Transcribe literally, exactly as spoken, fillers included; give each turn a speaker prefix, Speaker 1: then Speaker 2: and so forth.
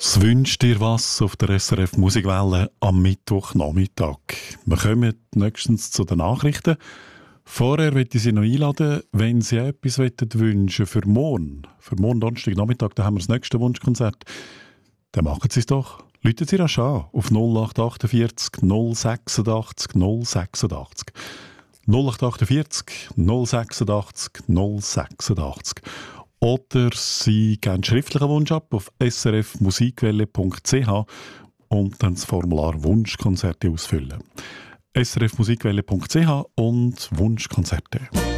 Speaker 1: Es wünscht dir was auf der S R F Musikwelle am Mittwochnachmittag. Wir kommen nächstens zu den Nachrichten. Vorher möchte ich Sie noch einladen, wenn Sie etwas wünschen für morgen. Für morgen Donnerstagnachmittag, da haben wir das nächste Wunschkonzert. Dann machen Sie es doch. Rufen Sie rasch an auf null acht achtundvierzig null sechsundachtzig null sechsundachtzig. null acht achtundvierzig null sechsundachtzig null sechsundachtzig. Oder Sie geben einen schriftlichen Wunsch ab auf s r f musikwelle punkt c h und dann das Formular Wunschkonzerte ausfüllen. s r f musikwelle punkt c h und Wunschkonzerte.